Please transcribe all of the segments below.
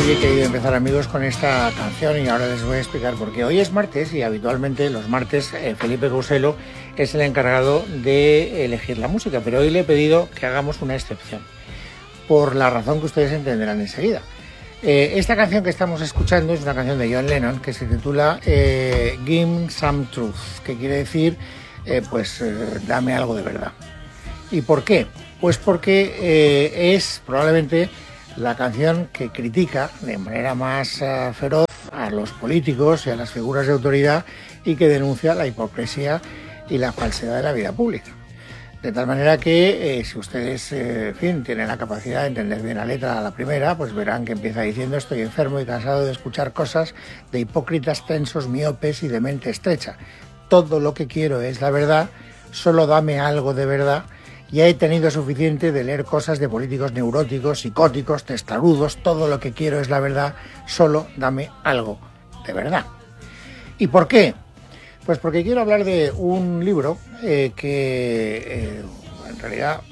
he querido empezar, amigos, con esta canción y ahora les voy a explicar por qué. Hoy es martes y habitualmente los martes Felipe Couselo es el encargado de elegir la música, pero hoy le he pedido que hagamos una excepción, por la razón que ustedes entenderán enseguida. Esta canción que estamos escuchando es una canción de John Lennon que se titula Give Some Truth, que quiere decir, dame algo de verdad. ¿Y por qué? Pues porque es probablemente la canción que critica de manera más feroz a los políticos y a las figuras de autoridad y que denuncia la hipocresía y la falsedad de la vida pública. De tal manera que si ustedes tienen la capacidad de entender bien la letra a la primera, pues verán que empieza diciendo: estoy enfermo y cansado de escuchar cosas de hipócritas tensos, miopes y de mente estrecha. Todo lo que quiero es la verdad, solo dame algo de verdad. Ya he tenido suficiente de leer cosas de políticos neuróticos, psicóticos, testarudos. Todo lo que quiero es la verdad, solo dame algo de verdad. ¿Y por qué? Pues porque quiero hablar de un libro que en realidad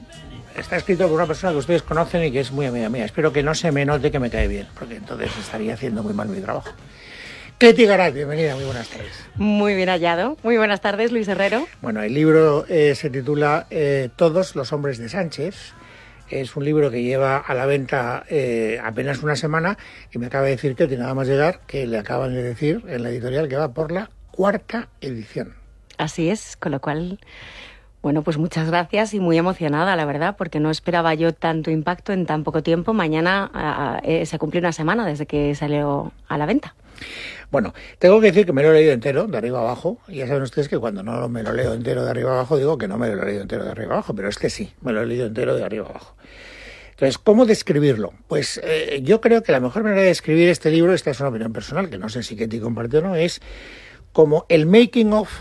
está escrito por una persona que ustedes conocen y que es muy amiga mía. Espero que no se me note que me cae bien, porque entonces estaría haciendo muy mal mi trabajo. Ketty Garat, bienvenida, muy buenas tardes. Muy bien hallado. Muy buenas tardes, Luis Herrero. Bueno, el libro se titula Todos los hombres de Sánchez. Es un libro que lleva a la venta apenas una semana y me acaba de decir Ketty, nada más llegar, que le acaban de decir en la editorial que va por la 4ª edición. Así es, con lo cual, bueno, pues muchas gracias y muy emocionada, la verdad, porque no esperaba yo tanto impacto en tan poco tiempo. Mañana se cumple una semana desde que salió a la venta. Bueno, tengo que decir que me lo he leído entero, de arriba abajo, y ya saben ustedes que cuando no me lo leo entero de arriba abajo, digo que no me lo he leído entero de arriba abajo, pero este sí, me lo he leído entero de arriba abajo. Entonces, ¿cómo describirlo? Pues yo creo que la mejor manera de describir este libro, esta es una opinión personal, que no sé si Ketty comparte o no, es como el making of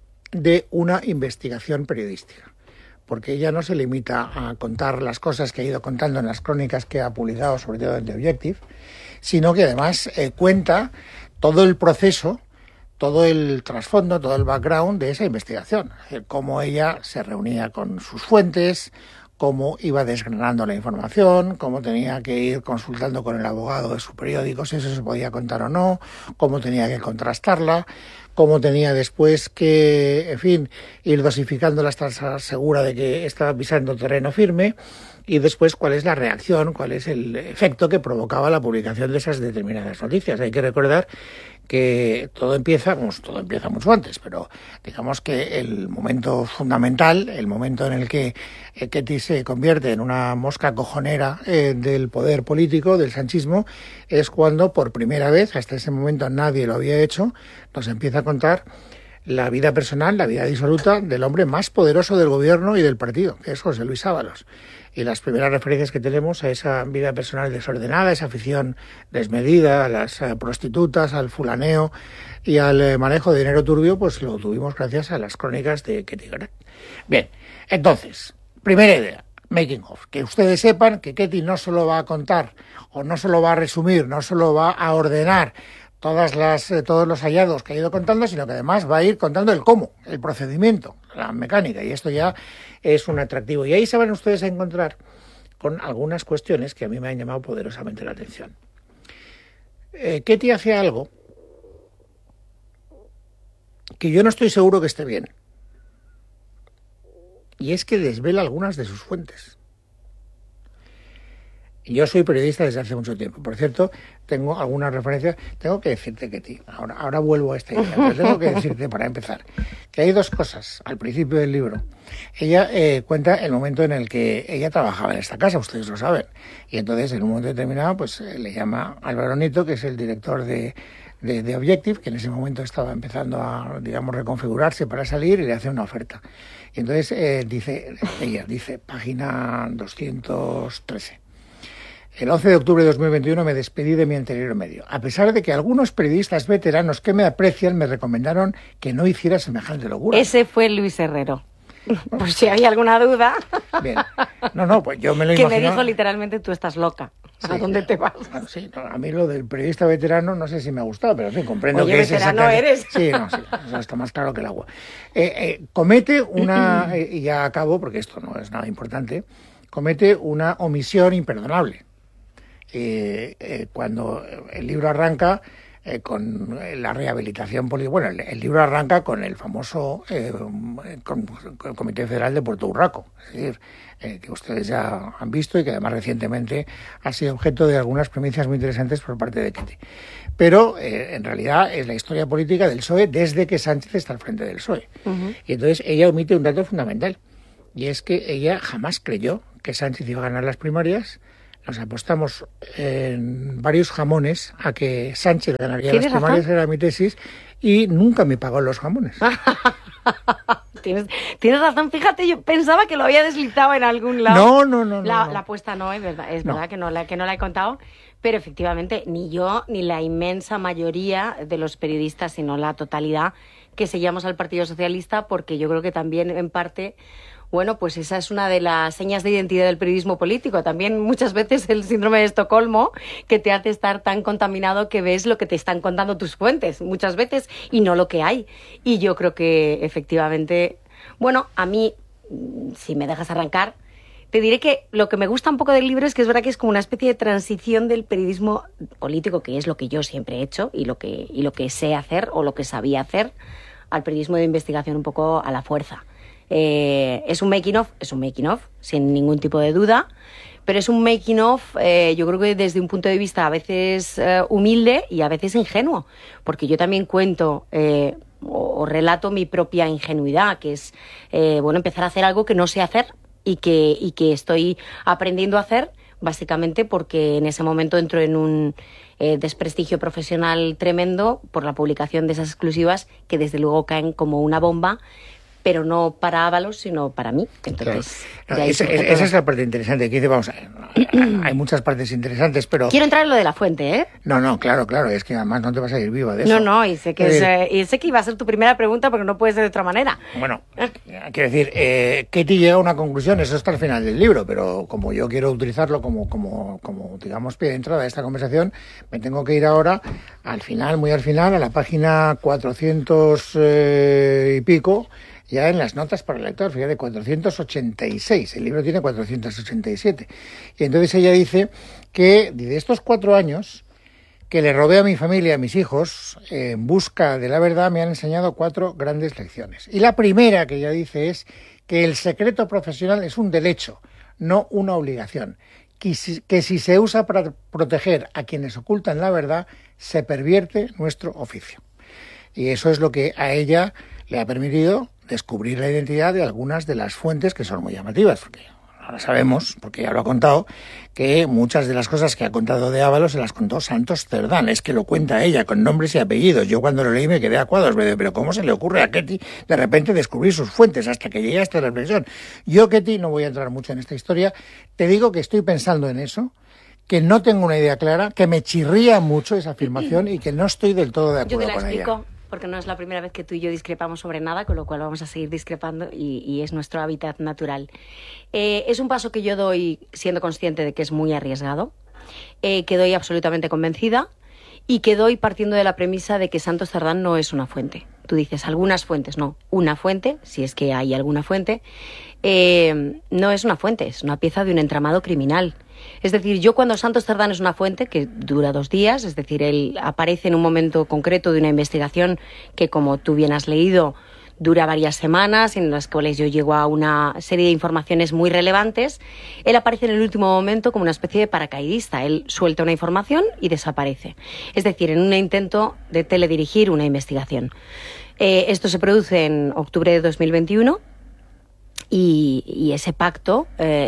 de una investigación periodística. Porque ella no se limita a contar las cosas que ha ido contando en las crónicas que ha publicado, sobre todo en The Objective, sino que además cuenta todo el proceso, todo el trasfondo, todo el background de esa investigación. Cómo ella se reunía con sus fuentes, cómo iba desgranando la información, cómo tenía que ir consultando con el abogado de su periódico si eso se podía contar o no, cómo tenía que contrastarla, cómo tenía después que, ir dosificándola hasta estar segura de que estaba pisando terreno firme, y después cuál es la reacción, cuál es el efecto que provocaba la publicación de esas determinadas noticias. Hay que recordar que todo empieza mucho antes, pero digamos que el momento fundamental, el momento en el que Ketty se convierte en una mosca cojonera del poder político, del sanchismo, es cuando por primera vez, hasta ese momento nadie lo había hecho, nos empieza a contar la vida personal, la vida disoluta del hombre más poderoso del gobierno y del partido, que es José Luis Ábalos. Y las primeras referencias que tenemos a esa vida personal desordenada, esa afición desmedida, a las prostitutas, al fulaneo y al manejo de dinero turbio, pues lo tuvimos gracias a las crónicas de Ketty Garat. Bien, entonces, primera idea, making of. Que ustedes sepan que Ketty no solo va a contar, o no solo va a resumir, no solo va a ordenar todos los hallazgos que ha ido contando, sino que además va a ir contando el cómo, el procedimiento, la mecánica, y esto ya es un atractivo. Y ahí se van ustedes a encontrar con algunas cuestiones que a mí me han llamado poderosamente la atención. Ketty hace algo que yo no estoy seguro que esté bien, y es que desvela algunas de sus fuentes. Yo soy periodista desde hace mucho tiempo. Por cierto, tengo algunas referencias. Tengo que decirte, Ketty, ahora vuelvo a esta idea, pero tengo que decirte, para empezar, que hay dos cosas al principio del libro. Ella cuenta el momento en el que ella trabajaba en esta casa, ustedes lo saben. Y entonces, en un momento determinado, pues le llama Álvaro Nieto, que es el director de Objective, que en ese momento estaba empezando a, reconfigurarse para salir, y le hace una oferta. Y entonces dice, página 213. El 11 de octubre de 2021 me despedí de mi anterior medio. A pesar de que algunos periodistas veteranos que me aprecian me recomendaron que no hiciera semejante locura. Ese fue Luis Herrero. Pues si hay alguna duda. Bien. No, pues yo me lo imagino. Que me dijo literalmente, tú estás loca. ¿A dónde te vas? Bueno, sí, a mí lo del periodista veterano no sé si me ha gustado, pero en fin, comprendo. Oye, que veterano es eres. Sí, eso está más claro que el agua. Comete una, y ya acabo porque esto no es nada importante, comete una omisión imperdonable. cuando el libro arranca con la rehabilitación política. Bueno, el libro arranca con el famoso Comité Federal de Puerto Urraco, es decir, que ustedes ya han visto y que además recientemente ha sido objeto de algunas premisas muy interesantes por parte de Ketty. Pero en realidad es la historia política del PSOE desde que Sánchez está al frente del PSOE. Uh-huh. Y entonces ella omite un dato fundamental, y es que ella jamás creyó que Sánchez iba a ganar las primarias. Nos apostamos en varios jamones a que Sánchez ganaría las primarias, era mi tesis, y nunca me pagó los jamones. Tienes razón, fíjate, yo pensaba que lo había deslizado en algún lado. No. La apuesta no, es verdad que no la he contado, pero efectivamente ni yo ni la inmensa mayoría de los periodistas, sino la totalidad que seguíamos al Partido Socialista, porque yo creo que también en parte... Bueno, pues esa es una de las señas de identidad del periodismo político. También muchas veces el síndrome de Estocolmo, que te hace estar tan contaminado que ves lo que te están contando tus fuentes, muchas veces, y no lo que hay. Y yo creo que efectivamente, bueno, a mí, si me dejas arrancar, te diré que lo que me gusta un poco del libro es que es verdad que es como una especie de transición del periodismo político, que es lo que yo siempre he hecho y lo que sé hacer o lo que sabía hacer, al periodismo de investigación un poco a la fuerza. Es un making of, sin ningún tipo de duda, pero es un making of, yo creo que desde un punto de vista a veces humilde y a veces ingenuo, porque yo también cuento o relato mi propia ingenuidad, que es empezar a hacer algo que no sé hacer y que estoy aprendiendo a hacer, básicamente porque en ese momento entro en un desprestigio profesional tremendo por la publicación de esas exclusivas que desde luego caen como una bomba, pero no para Ábalos, sino para mí. Entonces, claro. Esa es la parte interesante. Aquí vamos a ver, hay muchas partes interesantes, pero... Quiero entrar en lo de la fuente, ¿eh? No, claro, es que además no te vas a ir viva de eso. No, y sé que iba a ser tu primera pregunta porque no puede ser de otra manera. Bueno, quiero decir, Ketty llega a una conclusión, eso está al final del libro, pero como yo quiero utilizarlo como digamos, pie de entrada de esta conversación, me tengo que ir ahora al final, muy al final, a la página 400 y pico, ya en las notas para el lector, fíjate, 486, el libro tiene 487. Y entonces ella dice que de estos 4 años que le robé a mi familia, a mis hijos, en busca de la verdad, me han enseñado 4 grandes lecciones. Y la primera que ella dice es que el secreto profesional es un derecho, no una obligación. Que si se usa para proteger a quienes ocultan la verdad, se pervierte nuestro oficio. Y eso es lo que a ella le ha permitido descubrir la identidad de algunas de las fuentes que son muy llamativas, porque ahora sabemos, porque ya lo ha contado, que muchas de las cosas que ha contado de Ábalos se las contó Santos Cerdán, es que lo cuenta ella con nombres y apellidos. Yo cuando lo leí me quedé a cuadros, pero ¿cómo se le ocurre a Ketty de repente descubrir sus fuentes hasta que llegué a esta reflexión? Yo, Ketty, no voy a entrar mucho en esta historia, te digo que estoy pensando en eso, que no tengo una idea clara, que me chirría mucho esa afirmación y que no estoy del todo de acuerdo con ella. Porque no es la primera vez que tú y yo discrepamos sobre nada, con lo cual vamos a seguir discrepando y es nuestro hábitat natural. Es un paso que yo doy siendo consciente de que es muy arriesgado, que doy absolutamente convencida y que doy partiendo de la premisa de que Santos Cerdán no es una fuente. Tú dices algunas fuentes, no, una fuente, si es que hay alguna fuente, no es una fuente, es una pieza de un entramado criminal. Es decir, yo cuando Santos Cerdán es una fuente que dura 2 días, es decir, él aparece en un momento concreto de una investigación que, como tú bien has leído, dura varias semanas, en las cuales yo llego a una serie de informaciones muy relevantes. Él aparece en el último momento como una especie de paracaidista. Él suelta una información y desaparece. Es decir, en un intento de teledirigir una investigación. Esto se produce en octubre de 2021. Y ese pacto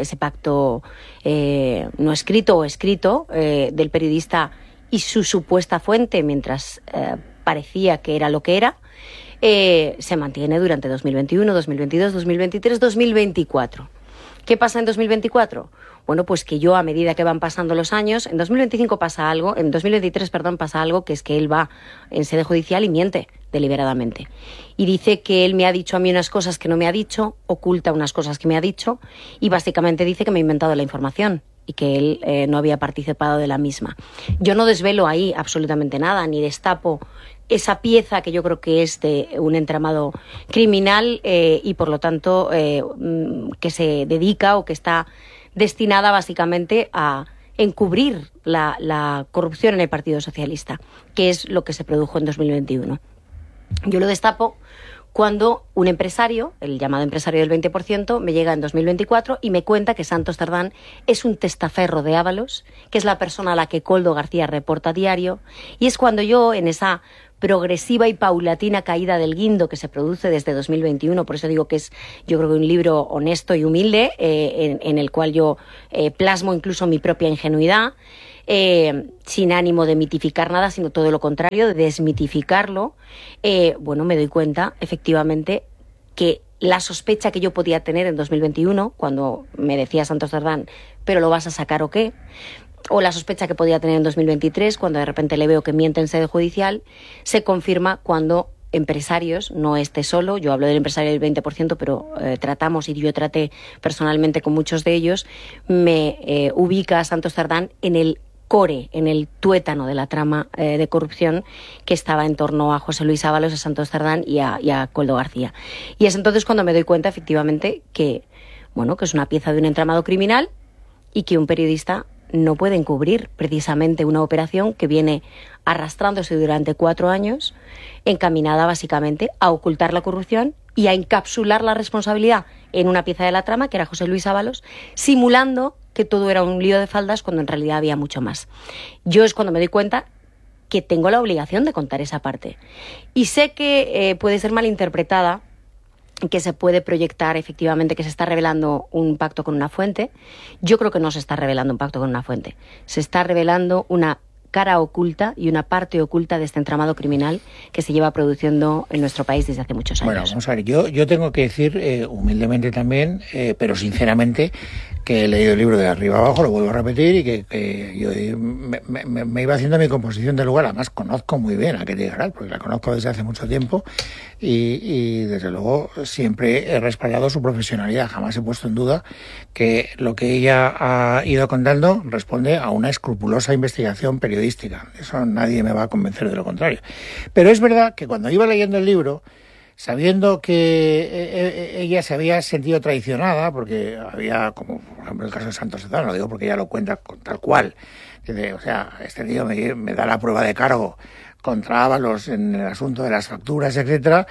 no escrito o escrito del periodista y su supuesta fuente, mientras parecía que era lo que era, se mantiene durante 2021, 2022, 2023, 2024. ¿Qué pasa en 2024? Bueno, pues que yo, a medida que van pasando los años, en 2025 pasa algo, en 2023, pasa algo, que es que él va en sede judicial y miente deliberadamente. Y dice que él me ha dicho a mí unas cosas que no me ha dicho, oculta unas cosas que me ha dicho, y básicamente dice que me ha inventado la información y que él no había participado de la misma. Yo no desvelo ahí absolutamente nada, ni destapo esa pieza que yo creo que es de un entramado criminal y por lo tanto que se dedica o que está destinada básicamente a encubrir la corrupción en el Partido Socialista, que es lo que se produjo en 2021. Yo lo destapo cuando un empresario, el llamado empresario del 20%, me llega en 2024 y me cuenta que Santos Cerdán es un testaferro de Ábalos, que es la persona a la que Koldo García reporta a diario, y es cuando yo, en esa progresiva y paulatina caída del guindo que se produce desde 2021, por eso digo que es, yo creo que un libro honesto y humilde, en el cual yo plasmo incluso mi propia ingenuidad, sin ánimo de mitificar nada, sino todo lo contrario, de desmitificarlo, bueno, me doy cuenta, efectivamente, que la sospecha que yo podía tener en 2021, cuando me decía Santos Cerdán, ¿pero lo vas a sacar o qué?, o la sospecha que podía tener en 2023, cuando de repente le veo que miente en sede judicial, se confirma cuando empresarios, no esté solo, yo hablo del empresario del 20%, pero tratamos, y yo traté personalmente con muchos de ellos, me ubica a Santos Cerdán en el core, en el tuétano de la trama de corrupción que estaba en torno a José Luis Ábalos, a Santos Cerdán y a Koldo García. Y es entonces cuando me doy cuenta, efectivamente, que, bueno, que es una pieza de un entramado criminal y que un periodista no puede encubrir precisamente una operación que viene arrastrándose durante 4 años, encaminada básicamente a ocultar la corrupción y a encapsular la responsabilidad en una pieza de la trama, que era José Luis Ábalos, simulando que todo era un lío de faldas cuando en realidad había mucho más. Yo es cuando me doy cuenta que tengo la obligación de contar esa parte. Y sé que puede ser malinterpretada, que se puede proyectar efectivamente que se está revelando un pacto con una fuente. Yo creo que no se está revelando un pacto con una fuente. Se está revelando una cara oculta y una parte oculta de este entramado criminal que se lleva produciendo en nuestro país desde hace muchos años. Bueno, vamos a ver, yo tengo que decir, humildemente también, pero sinceramente, que he leído el libro de arriba abajo, lo vuelvo a repetir, y que yo me iba haciendo mi composición del lugar. Además, conozco muy bien a Ketty Garat, porque la conozco desde hace mucho tiempo, y desde luego siempre he respaldado su profesionalidad. Jamás he puesto en duda que lo que ella ha ido contando responde a una escrupulosa investigación periodística. Eso nadie me va a convencer de lo contrario. Pero es verdad que cuando iba leyendo el libro, sabiendo que ella se había sentido traicionada, porque había, como por ejemplo el caso de Santos Cerdán, lo digo porque ella lo cuenta tal cual, dice, o sea, este tío me da la prueba de cargo contra Ábalos en el asunto de las facturas, etcétera,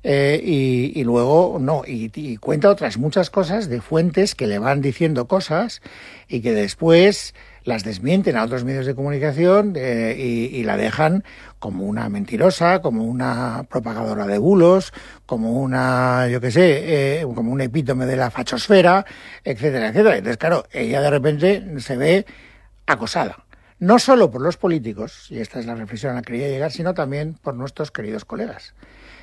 y luego no, y cuenta otras muchas cosas de fuentes que le van diciendo cosas y que después las desmienten a otros medios de comunicación y la dejan como una mentirosa, como una propagadora de bulos, como una, yo qué sé, como un epítome de la fachosfera, etcétera, etcétera. Entonces, claro, ella de repente se ve acosada. No solo por los políticos, y esta es la reflexión a la que quería llegar, sino también por nuestros queridos colegas.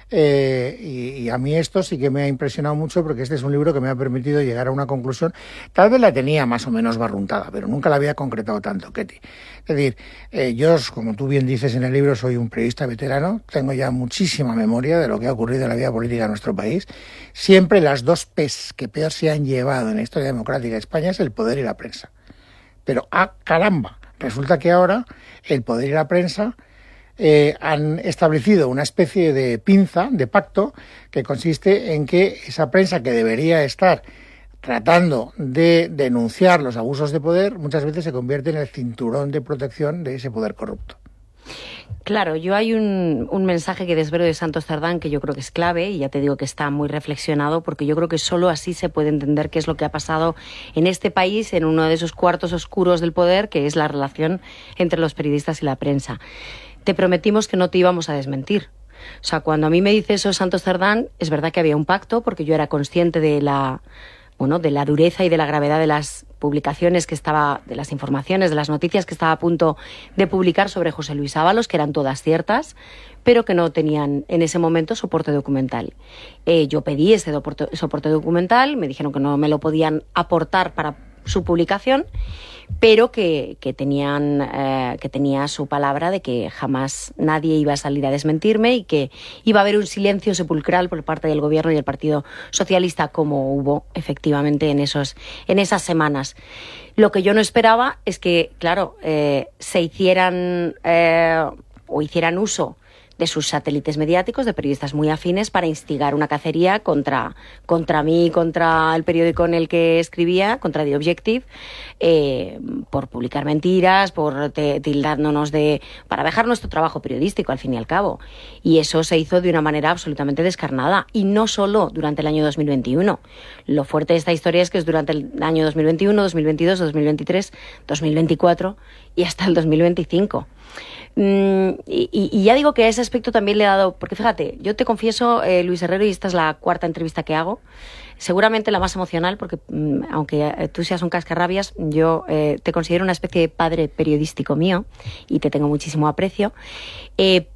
Y a mí esto sí que me ha impresionado mucho, porque este es un libro que me ha permitido llegar a una conclusión. Tal vez la tenía más o menos barruntada, pero nunca la había concretado tanto, Ketty. Es decir, yo, como tú bien dices en el libro, soy un periodista veterano, tengo ya muchísima memoria de lo que ha ocurrido en la vida política de nuestro país. Siempre las dos P's que peor se han llevado en la historia democrática de España es el poder y la prensa. Pero caramba! Resulta que ahora el poder y la prensa han establecido una especie de pinza, de pacto, que consiste en que esa prensa que debería estar tratando de denunciar los abusos de poder, muchas veces se convierte en el cinturón de protección de ese poder corrupto. Claro, yo hay un mensaje que desvelo de Santos Cerdán que yo creo que es clave, y ya te digo que está muy reflexionado, porque yo creo que solo así se puede entender qué es lo que ha pasado en este país, en uno de esos cuartos oscuros del poder, que es la relación entre los periodistas y la prensa. Te prometimos que no te íbamos a desmentir. O sea, cuando a mí me dice eso Santos Cerdán, es verdad que había un pacto, porque yo era consciente de la dureza y de la gravedad de las publicaciones de las informaciones, de las noticias que estaba a punto de publicar sobre José Luis Ábalos, que eran todas ciertas, pero que no tenían en ese momento soporte documental. Yo pedí ese soporte documental, me dijeron que no me lo podían aportar para su publicación, pero que tenía su palabra de que jamás nadie iba a salir a desmentirme y que iba a haber un silencio sepulcral por parte del gobierno y del Partido Socialista, como hubo efectivamente en esas semanas. Lo que yo no esperaba es que, claro, se hicieran o hicieran uso de sus satélites mediáticos, de periodistas muy afines, para instigar una cacería contra mí, contra el periódico en el que escribía, contra The Objective, por publicar mentiras, por tildándonos para dejar nuestro trabajo periodístico, al fin y al cabo. Y eso se hizo de una manera absolutamente descarnada, y no solo durante el año 2021. Lo fuerte de esta historia es que es durante el año 2021, 2022, 2023, 2024 y hasta el 2025. Y ya digo que a ese aspecto también le he dado, porque fíjate, yo te confieso, Luis Herrero, y esta es la cuarta entrevista que hago, seguramente la más emocional, porque aunque tú seas un cascarrabias, yo te considero una especie de padre periodístico mío y te tengo muchísimo aprecio,